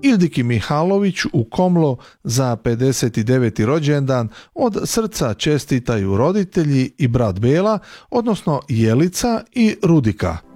Ildiki Mihalović u Komlo za 59. rođendan od srca čestitaju roditelji i brat Bela, odnosno Jelica i Rudika.